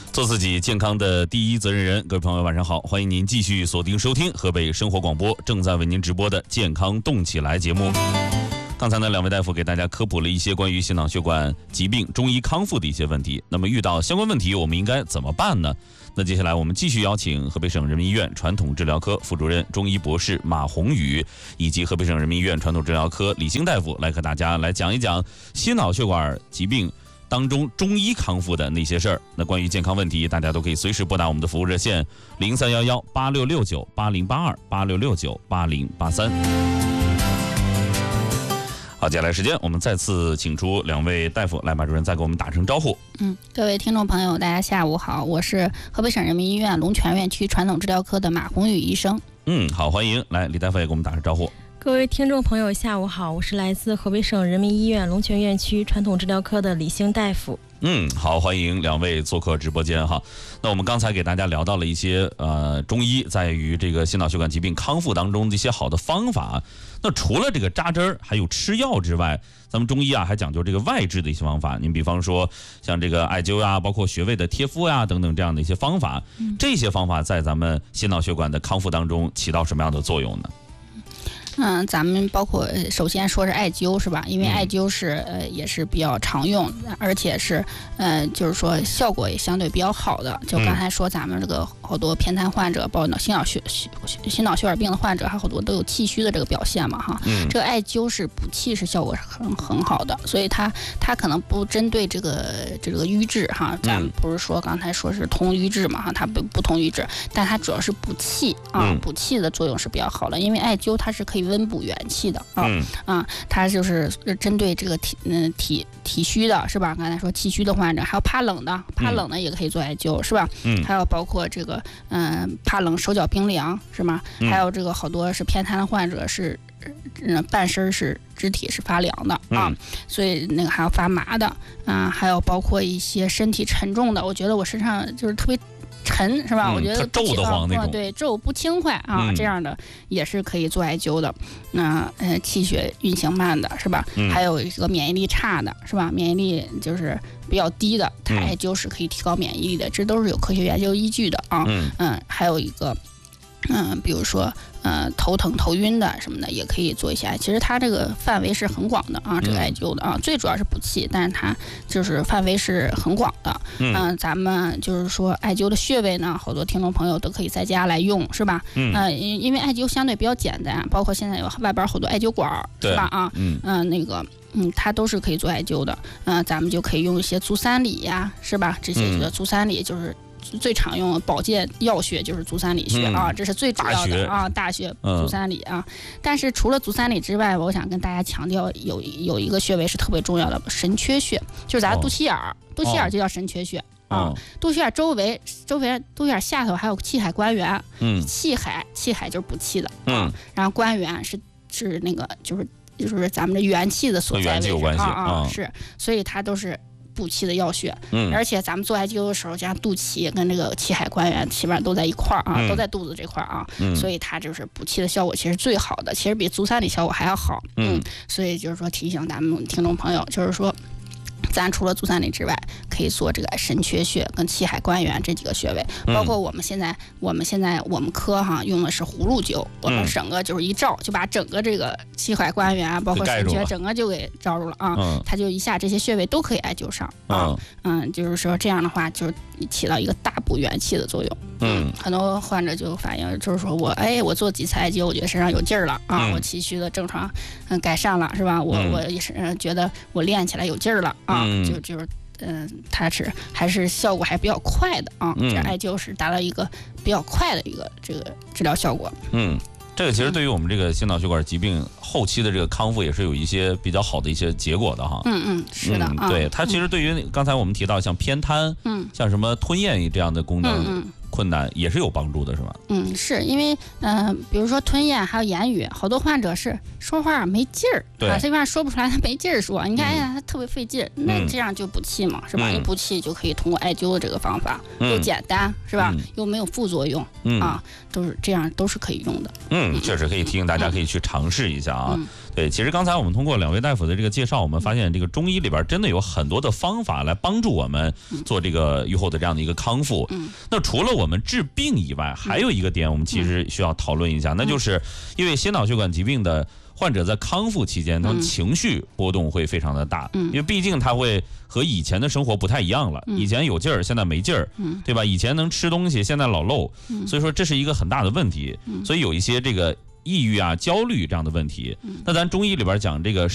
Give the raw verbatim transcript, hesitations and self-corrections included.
做自己健康的第一责任人。各位朋友晚上好，欢迎您继续锁定收听河北生活广播正在为您直播的健康动起来节目。刚才呢，两位大夫给大家科普了一些关于心脑血管疾病中医康复的一些问题。那么遇到相关问题，我们应该怎么办呢？那接下来我们继续邀请河北省人民医院传统治疗科副主任、中医博士马宏宇，以及河北省人民医院传统治疗科李兴大夫来和大家来讲一讲心脑血管疾病当中中医康复的那些事儿。那关于健康问题，大家都可以随时拨打我们的服务热线零三幺幺八六六九八零八二八六六九八零八三。好，接下来时间我们再次请出两位大夫来，马主任再给我们打声招呼。 嗯，各位听众朋友，大家下午好，我是河北省人民医院龙泉院区传统治疗科的马宏宇医生。 嗯，好，欢迎，来，李大夫也给我们打声招呼。 各位听众朋友下午好，我是来自河北省人民医院龙泉院区传统治疗科的李兴大夫。 嗯，好，欢迎两位做客直播间哈。那我们刚才给大家聊到了一些呃中医在于这个心脑血管疾病康复当中的一些好的方法。那除了这个扎针儿还有吃药之外，咱们中医啊还讲究这个外治的一些方法。您比方说像这个艾灸啊，包括穴位的贴敷呀、啊、等等这样的一些方法，这些方法在咱们心脑血管的康复当中起到什么样的作用呢？ 嗯，咱们包括首先说是艾灸是吧？因为艾灸是呃也是比较常用，而且是呃就是说效果也相对比较好的。就刚才说咱们这个好多偏瘫患者，包括心脑血心脑血管病的患者，还好多都有气虚的这个表现嘛哈。嗯。这个艾灸是补气是效果是很很好的，所以它它可能不针对这个这个瘀滞哈，咱们不是说刚才说是通瘀滞嘛哈，它不不通瘀滞，但它主要是补气啊，补气的作用是比较好的，因为艾灸它是可以温补元气的啊、嗯、啊，它就是针对这个体嗯体体虚的是吧？刚才说气虚的患者，还有怕冷的，怕冷的也可以做艾灸、嗯、是吧？嗯，还有包括这个嗯、呃、怕冷手脚冰凉是吗？嗯、还有这个好多是偏瘫的患者是嗯半身是肢体是发凉的啊、嗯，所以那个还要发麻的啊，还有包括一些身体沉重的，我觉得我身上就是特别沉是吧、嗯？我觉得皱得慌那种， 对，皱不轻快啊、嗯，这样的也是可以做艾灸的。那呃，气血运行慢的是吧？嗯、还有一个免疫力差的是吧？免疫力就是比较低的，它艾灸是可以提高免疫力的，这都是有科学研究依据的啊。嗯嗯，还有一个。嗯，比如说，呃，头疼、头晕的什么的，也可以做一下。其实它这个范围是很广的啊，这个艾灸的啊，最主要是补气，但是它就是范围是很广的。嗯、呃，咱们就是说艾灸的穴位呢，好多听众朋友都可以在家来用，是吧？嗯。呃，因为艾灸相对比较简单，包括现在有外边好多艾灸馆，是吧？啊，嗯，嗯、呃，那个。嗯，它都是可以做艾灸的。嗯、呃，咱们就可以用一些足三里呀，是吧？这些足三里就是最常用的保健药穴，就是足三里穴、嗯、啊，这是最主要的啊，大穴足三里啊、嗯。但是除了足三里之外，我想跟大家强调有有一个穴位是特别重要的，神阙穴，就是咱肚脐眼儿，肚脐眼儿就叫神阙穴。啊、哦，肚脐眼周围，周围肚脐眼下头还有气海关元，嗯，气海，气海就是补气的，嗯，然后关元是是那个就是就是咱们的元气的所在位置， 有关系啊啊，是，所以它都是补气的药穴，嗯，而且咱们做艾灸的时候，像肚脐跟这个气海关元基本上都在一块儿啊、嗯，都在肚子这块儿啊、嗯，所以它就是补气的效果其实最好的，其实比足三里效果还要好，嗯，嗯所以就是说提醒咱们听众朋友，就是说。咱除了足三里之外，可以做这个神阙穴跟气海关元这几个穴位，包括我们现在我们现在我们科哈用的是葫芦灸，我们整个就是一照就把整个这个气海关元包括神阙整个就给照住了啊，嗯、它就一下这些穴位都可以艾灸上啊，嗯，嗯就是说这样的话就是起到一个大补元气的作用。嗯，很多患者就反映就是说我哎我做几次艾灸，我觉得身上有劲儿了啊，嗯、我气虚的症状嗯改善了是吧？我、嗯、我也是觉得我练起来有劲儿了啊。嗯，就就是，嗯、呃，它是还是效果还比较快的啊，这艾灸是达到一个比较快的一个这个治疗效果。 嗯，这个其实对于我们这个心脑血管疾病后期的这个康复也是有一些比较好的一些结果的哈。 嗯嗯，是的。 嗯、对，它其实对于刚才我们提到像偏瘫，嗯，像什么吞咽这样的功能。嗯嗯困难也是有帮助的，是吧？ 嗯，是因为嗯、呃，比如说吞咽还有言语，好多患者是说话没劲儿， 对， 啊，这边说不出来，他没劲儿说，你看，哎呀，他特别费劲，嗯、那这样就补气嘛，是吧？嗯、一补气就可以通过艾灸的这个方法，嗯、又简单，是吧？嗯、又没有副作用，嗯、啊，都是这样，都是可以用的。 嗯，确实可以提醒大家可以去尝试一下啊。嗯对，其实刚才我们通过两位大夫的这个介绍，我们发现这个中医里边真的有很多的方法来帮助我们做这个愈后的这样的一个康复。嗯，那除了我们治病以外，还有一个点我们其实需要讨论一下，那就是因为心脑血管疾病的患者在康复期间，他们情绪波动会非常的大，因为毕竟他会和以前的生活不太一样了，以前有劲儿，现在没劲儿，对吧？以前能吃东西，现在老漏，所以说这是一个很大的问题，所以有一些这个抑郁啊、焦虑这样的问题。那咱中医里边讲这个